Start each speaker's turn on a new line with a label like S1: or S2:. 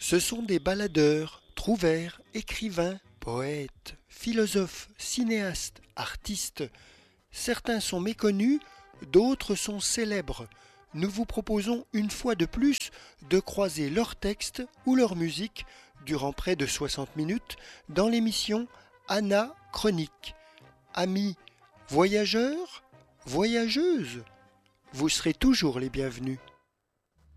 S1: Ce sont des baladeurs, trouvères, écrivains, poètes, philosophes, cinéastes, artistes. Certains sont méconnus, d'autres sont célèbres. Nous vous proposons une fois de plus de croiser leurs textes ou leur musique durant près de 60 minutes dans l'émission Anna Chronique. Amis voyageurs, voyageuses, vous serez toujours les bienvenus.